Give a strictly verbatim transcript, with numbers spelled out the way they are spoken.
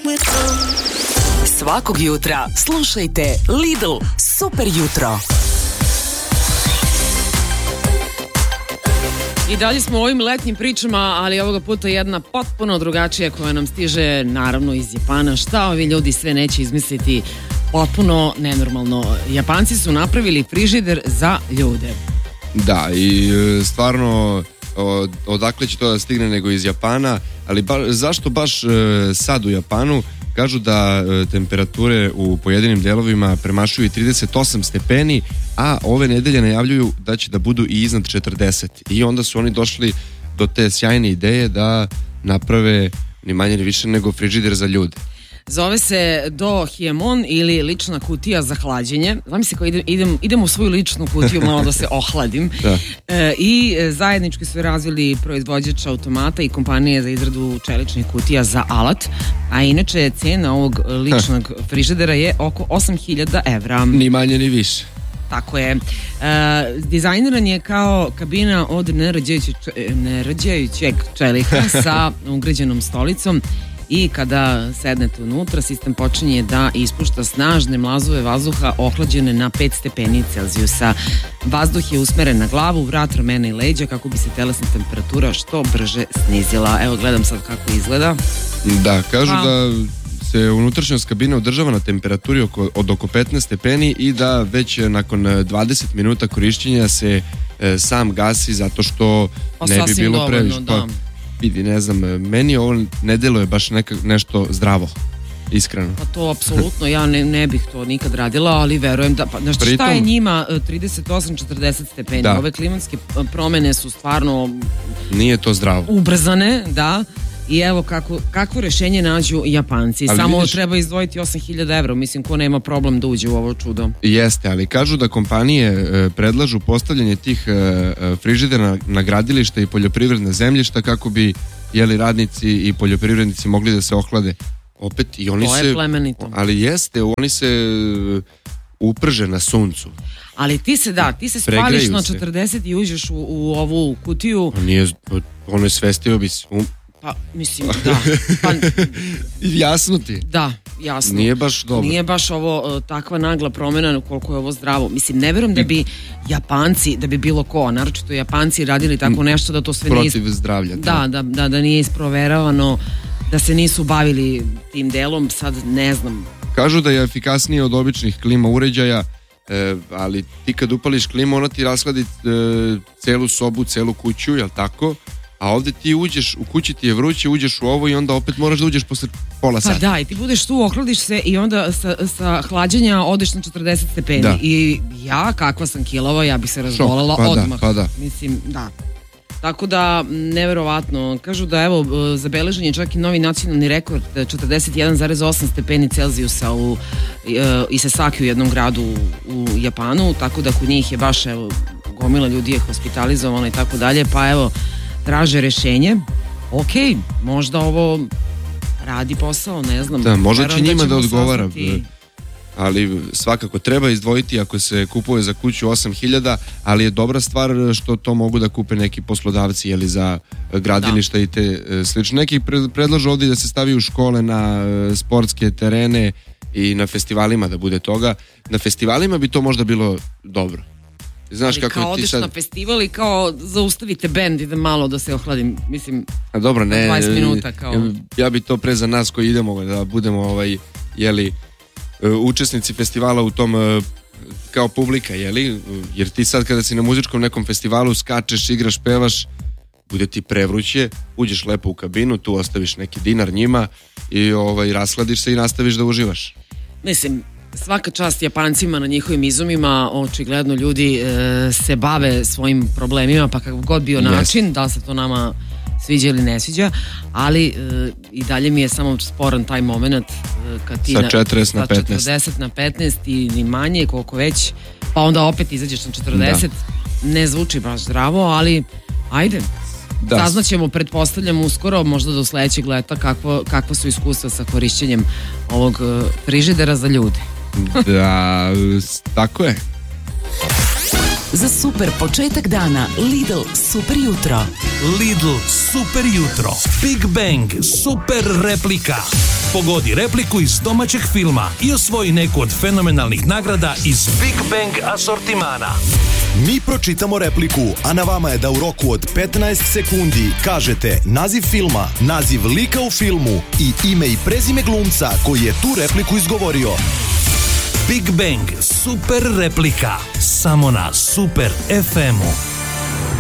Svakog jutra slušajte Lidl Super jutro. I dalje smo u ovim letnjim pričama, ali ovoga puta jedna potpuno drugačija koja nam stiže naravno iz Japana. Šta ovi ljudi sve neće izmisliti, potpuno nenormalno. Japanci su napravili frižider za ljude. Da, i stvarno od, odakle će to da stigne nego iz Japana, ali ba, zašto baš e, sad u Japanu? Kažu da e, temperature u pojedinim delovima premašuju trideset osam stepeni, a ove nedelje najavljuju da će da budu i iznad četrdeset. I onda su oni došli do te sjajne ideje da naprave ni manje ni više nego frižider za ljude. Zove se Dohemon ili lična kutija za hlađenje. Znam se kao idem, idem, idem u svoju ličnu kutiju malo da se ohladim. Da. E, I zajednički su razvili proizvođač automata i kompanije za izradu čeličnih kutija za alat. A inače cena ovog ličnog frižidera je oko osam hiljada evra. Ni manje ni više. Tako je. E, dizajniran je kao kabina od nerađajućeg, nerađajućeg čelika sa ugrađenom stolicom. I kada sednete unutra, sistem počinje da ispušta snažne mlazove vazduha ohlađene na pet stepeni Celzijusa. Vazduh je usmeren na glavu, vrat, ramena i leđa kako bi se telesna temperatura što brže snizila. Evo, gledam sad kako izgleda. Da, kažu pa. da se unutrašnjost kabine održava na temperaturi oko, od oko petnaest stepeni i da već nakon dvadeset minuta korišćenja se e, sam gasi zato što pa ne bi bilo dovoljno, previše. Da. Vidi, ne znam, meni ovo ne deluje baš neka, nešto zdravo, iskreno. Pa to apsolutno, ja ne, ne bih to nikad radila, ali verujem da, pa, znaš, šta je njima trideset osam četrdeset stepeni, da. Ove klimatske promene su stvarno nije to zdravo. Ubrzane, da, i evo kako, kako rešenje nađu Japanci, ali samo vidiš, treba izdvojiti osam hiljada evra, mislim ko nema problem da uđe u ovo čudo. Jeste, ali kažu da kompanije e, predlažu postavljanje tih e, frižidera na, na gradilišta i poljoprivredna zemljišta kako bi jeli radnici i poljoprivrednici mogli da se ohlade. Opet i oni to se... je plemenito. Ali jeste, oni se uprže na suncu. Ali ti se da, ti se spališ na četrdeset i uđeš u, u ovu kutiju. Nije, ono je svestio bi se... Um, Pa, mislim, da. Pa, jasno ti. Da, jasno. Nije baš dobro. Nije baš ovo uh, takva nagla promjena koliko je ovo zdravo. Mislim, ne verujem da bi Japanci, da bi bilo ko, naročito Japanci radili tako nešto da to sve nije... Protiv zdravlja. Da, da, da, da nije isproveravano, da se nisu bavili tim delom, sad ne znam. Kažu da je efikasnije od običnih klima uređaja, e, ali ti kad upališ klimu, ona ti rashladi e, celu sobu, celu kuću, jel tako? A ovdje ti uđeš, u kući ti je vruće, uđeš u ovo i onda opet moraš da uđeš posle pola sata. Pa da, i ti budeš tu, ohladiš se i onda sa, sa hlađenja odeš na četrdeset stepeni. Da. I ja, kakva sam kilova, ja bi se razbolala pa odmah. Da, pa da. Mislim, da. Tako da, neverovatno. Kažu da, evo, zabeležen je čak i novi nacionalni rekord, četrdeset jedan zarez osam stepeni Celzijusa u Isesaki, u jednom gradu u Japanu, tako da kod njih je baš, evo, gomila ljudi je hospitalizovana i tako dalje, pa evo, traže rešenje. Ok, možda ovo radi posao, ne znam. Da, možda će njima da, da odgovara. Saznati... Ali svakako treba izdvojiti ako se kupuje za kuću osam hiljada, ali je dobra stvar što to mogu da kupe neki poslodavci jeli, za gradilišta da. I te slično. Neki predlažu ovdje da se stavi u škole, na sportske terene i na festivalima da bude toga. Na festivalima bi to možda bilo dobro. Znaš, kako kao ti odeš sad... na festival i kao zaustavite bend i da malo da se ohladim, mislim. A dobro, ne, dvadeset minuta kao. Ja, ja bi to pre za nas koji idemo da budemo ovaj, jeli, učesnici festivala u tom kao publika, jeli, jer ti sad kada si na muzičkom nekom festivalu skačeš, igraš, pevaš, bude ti prevruće, uđeš lepo u kabinu, tu ostaviš neki dinar njima i ovaj, rashladiš se i nastaviš da uživaš. Mislim, svaka čast Japancima na njihovim izumima, očigledno ljudi e, se bave svojim problemima, pa kakav god bio način, yes. Da se to nama sviđa ili ne sviđa, ali e, i dalje mi je samo sporan taj moment e, kad ti sa četrdeset na petnaest, četrdeset na petnaest i ni manje, koliko već, pa onda opet izađeš na četrdeset, da. Ne zvuči baš zdravo, ali ajde. Da. Saznaćemo, pretpostavljam uskoro, možda do sledećeg leta, kakvo, kakva su iskustva sa korišćenjem ovog frižidera za ljude. Da, tako je. Za super početak dana, Lidl super jutro. Lidl super jutro. Big Bang super replika. Pogodi repliku iz domaćeg filma i osvoji neku od fenomenalnih nagrada iz Big Bang asortimana. Mi pročitamo repliku, a na vama je da u roku od petnaest sekundi kažete naziv filma, naziv lika u filmu i ime i prezime glumca koji je tu repliku izgovorio. Big Bang super replika. Samo na Super ef emu.